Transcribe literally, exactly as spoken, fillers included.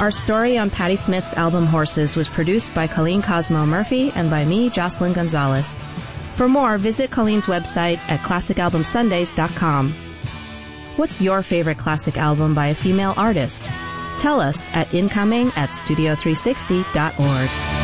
Our story on Patti Smith's album Horses was produced by Colleen Cosmo Murphy and by me, Jocelyn Gonzalez. For more, visit Colleen's website at classic album sundays dot com. What's your favorite classic album by a female artist? Tell us at incoming at studio three sixty dot org.